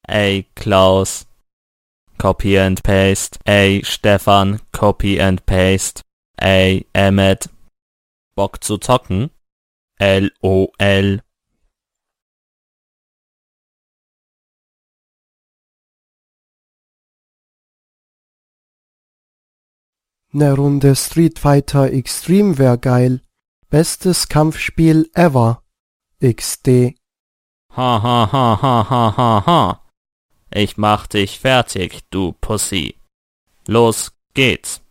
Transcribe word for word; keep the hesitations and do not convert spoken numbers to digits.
Ey, Klaus. Copy and paste. Ey, Stefan. Copy and paste. Ey, Emmet. Bock zu zocken? LOL. Ne Runde Street Fighter Extreme wär geil. Bestes Kampfspiel ever. X D. Ha ha ha ha ha ha ha. Ich mach dich fertig, du Pussy. Los geht's.